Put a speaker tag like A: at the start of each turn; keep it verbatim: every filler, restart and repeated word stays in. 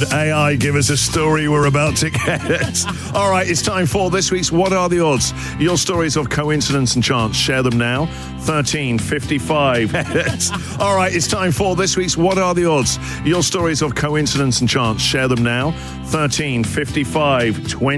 A: A I give us a story we're about to get. All right, it's time for this week's What Are the Odds? Your stories of coincidence and chance. Share them now. thirteen fifty-five. All right, it's time for this week's What Are the Odds? Your stories of coincidence and chance. Share them now. thirteen fifty-five twenty.